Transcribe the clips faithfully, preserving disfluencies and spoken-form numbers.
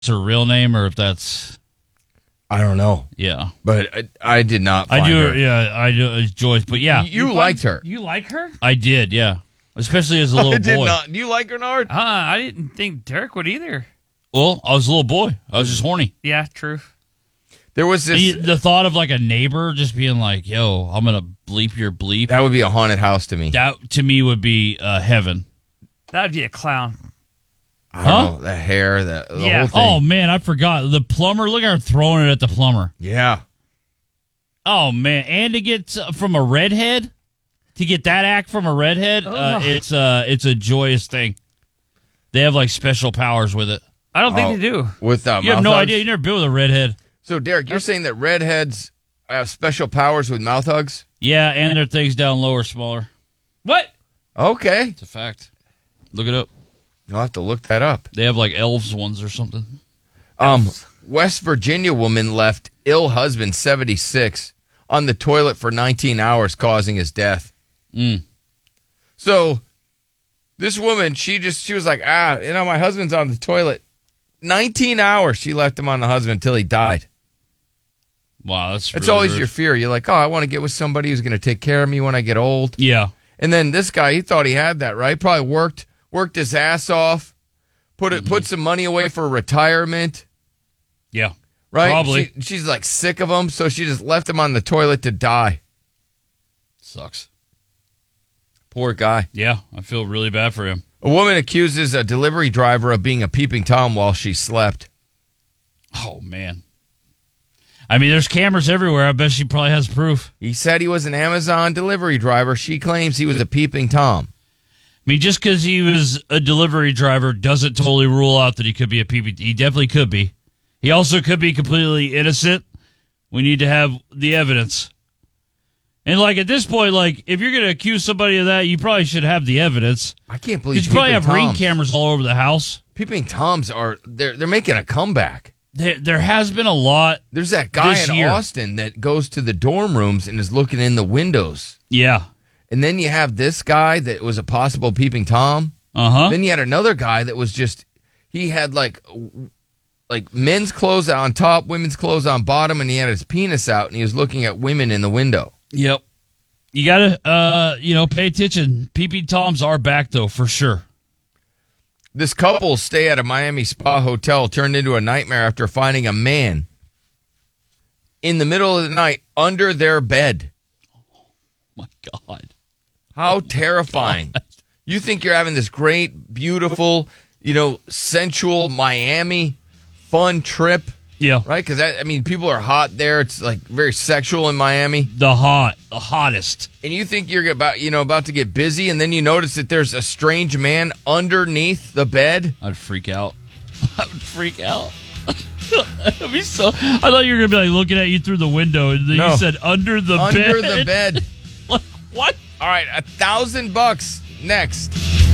her real name or if that's. I don't know. Yeah. But I, I did not find I do, her. yeah, I do, uh, Joyce, but yeah. You, you liked her. You like her? I did, yeah. Especially as a little I did boy. not. Do you like her, Nard? Uh, I didn't think Derek would either. Well, I was a little boy. I was just horny. Yeah, true. There was this. The, the thought of like a neighbor just being like, yo, I'm going to bleep your bleep. That would be a haunted house to me. That, to me, would be uh, heaven. That would be a clown. I don't Huh? know. The hair, the, the Yeah. whole thing. Oh, man, I forgot. The plumber, look at her throwing it at the plumber. Yeah. Oh, man. And to get uh, from a redhead, to get that act from a redhead, uh, Ugh. it's, uh, it's a joyous thing. They have like special powers with it. I don't think Oh. they do. With uh, You have mouth no hugs? idea. You never been with a redhead. So, Derek, you're saying that redheads have special powers with mouth hugs? Yeah, and their things down low are smaller. What? Okay. It's a fact. Look it up. I'll have to look that up. They have like elves ones or something. Um, West Virginia woman left ill husband, seventy-six, on the toilet for nineteen hours, causing his death. Mm. So, this woman, she just, she was like, ah, you know, my husband's on the toilet. nineteen hours she left him on the husband until he died. Wow, that's It's really always rude. your fear. You're like, oh, I want to get with somebody who's going to take care of me when I get old. Yeah. And then this guy, he thought he had that, right? Probably worked worked his ass off, put it, Mm-hmm. put some money away for retirement, Yeah. right? Probably. She, she's like sick of him, so she just left him on the toilet to die. Sucks. Poor guy. Yeah, I feel really bad for him. A woman accuses a delivery driver of being a peeping Tom while she slept. Oh, man. I mean, there's cameras everywhere. I bet she probably has proof. He said he was an Amazon delivery driver. She claims he was a peeping Tom. I mean, just because he was a delivery driver doesn't totally rule out that he could be a P P T. He definitely could be. He also could be completely innocent. We need to have the evidence. And, like, at this point, like, if you're going to accuse somebody of that, you probably should have the evidence. I can't believe Because you probably peeping have ring Toms. cameras all over the house. Peeping Toms are, they're, they're making a comeback. There, there has been a lot. There's that guy This in year. Austin that goes to the dorm rooms and is looking in the windows. Yeah. And then you have this guy that was a possible peeping Tom. Uh-huh. Then you had another guy that was just, he had like like men's clothes on top, women's clothes on bottom, and he had his penis out, and he was looking at women in the window. Yep. You got to, uh, you know, pay attention. P P Toms are back, though, for sure. This couple's stay at a Miami spa hotel turned into a nightmare after finding a man in the middle of the night under their bed. My God. How terrifying. You think you're having this great, beautiful, you know, sensual Miami fun trip, Yeah. right? Because, I mean, people are hot there. It's, like, very sexual in Miami. The hot, the hottest. And you think you're about, you know, about to get busy, and then you notice that there's a strange man underneath the bed. I'd freak out. I would freak out. It'd be so. I thought you were gonna be like looking at you through the window, and then No. you said under the Under bed. the bed. Like, what? All right, a thousand bucks next.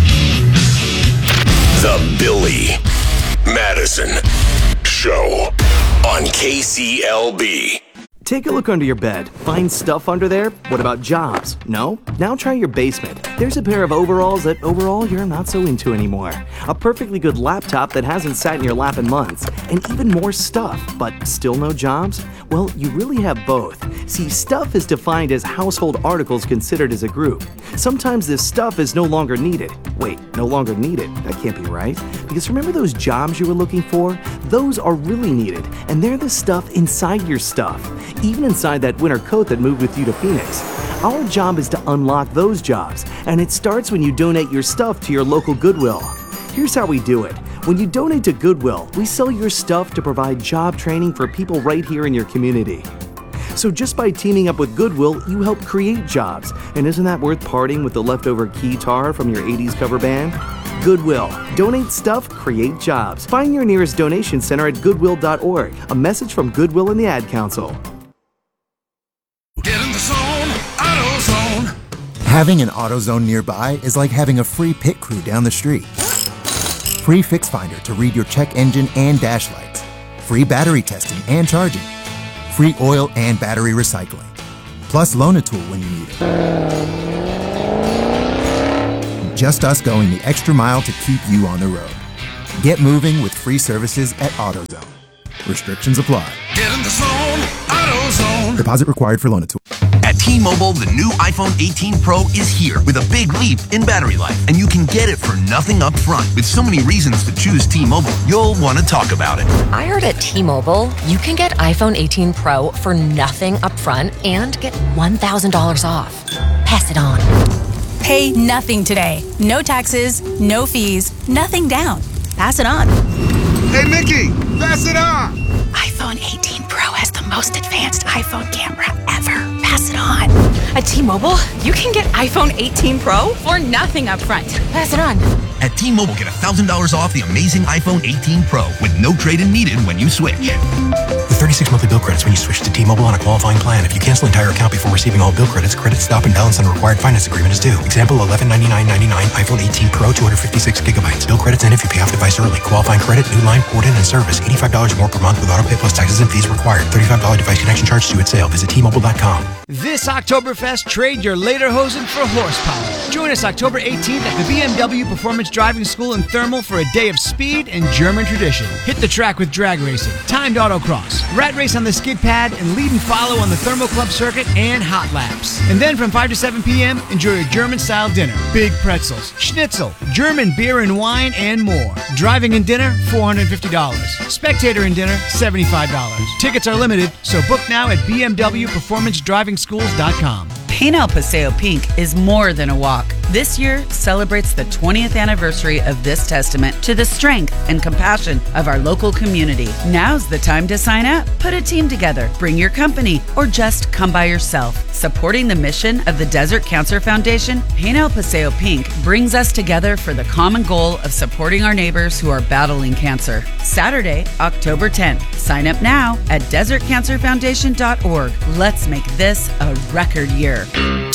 The Billy Madison Show on K C L B. Take a look under your bed. Find stuff under there? What about jobs? No? Now try your basement. There's a pair of overalls that overall you're not so into anymore. A perfectly good laptop that hasn't sat in your lap in months. And even more stuff, but still no jobs? Well, you really have both. See, stuff is defined as household articles considered as a group. Sometimes this stuff is no longer needed. Wait, no longer needed? That can't be right. Because remember those jobs you were looking for? Those are really needed, and they're the stuff inside your stuff. Even inside that winter coat that moved with you to Phoenix. Our job is to unlock those jobs, and it starts when you donate your stuff to your local Goodwill. Here's how we do it. When you donate to Goodwill, we sell your stuff to provide job training for people right here in your community. So just by teaming up with Goodwill, you help create jobs. And isn't that worth parting with the leftover keytar from your eighties cover band? Goodwill. Donate stuff, create jobs. Find your nearest donation center at goodwill dot org. A message from Goodwill and the Ad Council. Get in the zone, AutoZone. Having an AutoZone nearby is like having a free pit crew down the street. Free Fix Finder to read your check engine and dash lights. Free battery testing and charging. Free oil and battery recycling. Plus Loan-A-Tool when you need it. Just us going the extra mile to keep you on the road. Get moving with free services at AutoZone. Restrictions apply. Get in the zone, AutoZone. Deposit required for loan at At T-Mobile, the new iPhone eighteen Pro is here with a big leap in battery life, and you can get it for nothing up front. With so many reasons to choose T-Mobile, you'll want to talk about it. I heard at T-Mobile, you can get iPhone eighteen Pro for nothing up front and get one thousand dollars off. Pass it on. Pay nothing today. No taxes, no fees, nothing down. Pass it on. Hey, Mickey, pass it on. iPhone eighteen Pro has the most advanced iPhone camera ever. Pass it on. At T-Mobile, you can get iPhone eighteen Pro for nothing up front. Pass it on. At T-Mobile, get one thousand dollars off the amazing iPhone eighteen Pro with no trade-in needed when you switch. With thirty-six monthly bill credits when you switch to T-Mobile on a qualifying plan. If you cancel entire account before receiving all bill credits, credit stop and balance on required finance agreement is due. Example, eleven ninety-nine ninety-nine iPhone eighteen Pro, two hundred fifty-six gigabytes. Bill credits end if you pay off device early. Qualifying credit, new line, port in, and service. eighty-five dollars more per month with auto pay plus taxes and fees required. thirty-five dollars device connection charge due at sale. Visit T Mobile dot com. This Oktoberfest, trade your lederhosen for horsepower. Join us October eighteenth at the B M W Performance Driving School in Thermal for a day of speed and German tradition. Hit the track with drag racing, timed autocross, rat race on the skid pad, and lead and follow on the Thermal Club circuit and hot laps. And then from five to seven p.m., enjoy a German-style dinner. Big pretzels, schnitzel, German beer and wine, and more. Driving and dinner, four hundred fifty dollars. Spectator and dinner, seventy-five dollars. Tickets are limited, so book now at B M W Performance Driving Schools dot com. Paint El Paseo Pink is more than a walk. This year celebrates the twentieth anniversary of this testament to the strength and compassion of our local community. Now's the time to sign up. Put a team together, bring your company, or just come by yourself. Supporting the mission of the Desert Cancer Foundation, Paint El Paseo Pink brings us together for the common goal of supporting our neighbors who are battling cancer. Saturday, October tenth. Sign up now at desert cancer foundation dot org. Let's make this a record year.